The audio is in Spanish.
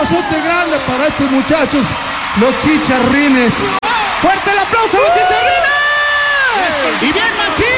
abrazote grande para estos muchachos, los chicharrines. ¡Fuerte el aplauso a los chicharrines! ¡Y bien, Machín!